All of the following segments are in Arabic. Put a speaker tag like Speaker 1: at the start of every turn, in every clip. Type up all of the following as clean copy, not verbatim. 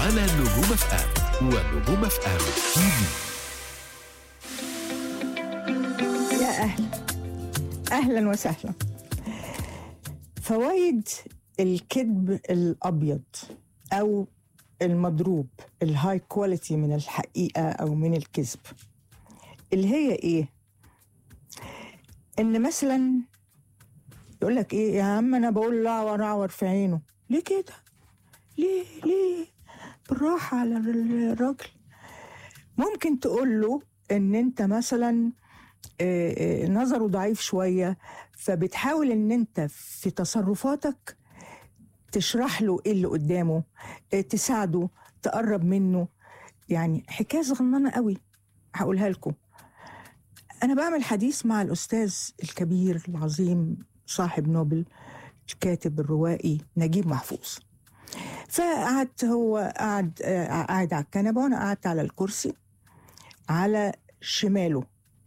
Speaker 1: على نجوم اف ام ونجوم اف ام تي في.
Speaker 2: يا أهلا وسهلا. فوائد الكذب الأبيض أو المضروب، الهاي كواليتي من الحقيقة أو من الكذب، اللي هي إيه؟ إن مثلا يقول لك إيه يا عم، أنا بقول لعور في عينه. ليه كده؟ ليه بالراحة على الراجل. ممكن تقول له إن أنت مثلا نظره ضعيف شوية، فبتحاول ان انت في تصرفاتك تشرح له ايه اللي قدامه، تساعده، تقرب منه. يعني حكاية صغننة قوي هقولها لكم. انا بعمل حديث مع الاستاذ الكبير العظيم صاحب نوبل، الكاتب الروائي نجيب محفوظ. فقعدت، هو قاعد على الكنبة وانا قعدت على الكرسي على شماله،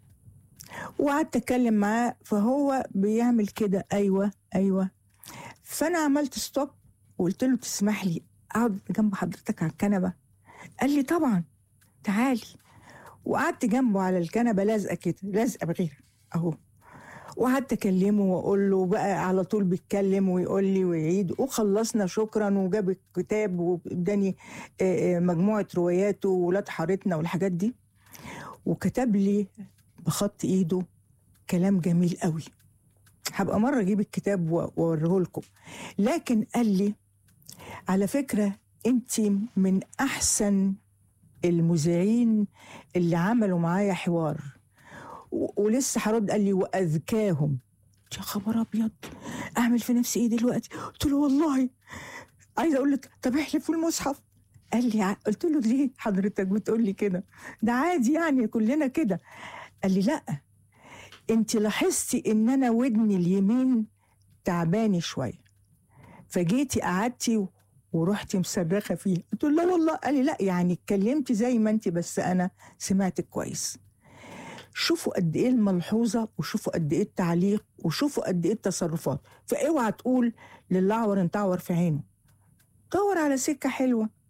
Speaker 2: وقعدت اتكلم معاه، فهو بيعمل كده ايوه. فانا عملت ستوب وقلت له تسمح لي اقعد جنب حضرتك على الكنبه؟ قال لي طبعا، تعالي. وقعدت جنبه على الكنبه لازقه كده، لازقه بغير اهو. وقعدت اكلمه واقول له، بقى على طول بيتكلم ويقول لي ويعيد، وخلصنا شكرا، وجاب الكتاب واداني مجموعه رواياته وولاد حارتنا والحاجات دي، وكتب لي بخط ايده كلام جميل قوي. هبقى مرة اجيب الكتاب واوريه لكم. لكن قال لي على فكرة انت من احسن المذيعين اللي عملوا معايا حوار، ولسه هرد. قال لي واذكاهم. يا خبر ابيض، اعمل في نفسي ايه دلوقتي؟ قلت له والله عايزه اقول لك طب احلف في المصحف. قال لي قلت له ليه حضرتك بتقول لي كده؟ ده عادي يعني كلنا كده. قال لي لا، انت لاحظتي ان انا ودني اليمين تعباني شويه، فجيتي قعدتي ورحتي مصرخه فيه. قلت له لا والله. قال لي لا، يعني اتكلمتي زي ما انت، بس انا سمعتك كويس. شوفوا قد ايه الملحوظه، وشوفوا قد ايه التعليق، وشوفوا قد ايه التصرفات. فاوعى تقول للاعور انت عور في عينه، دور على سكه حلوه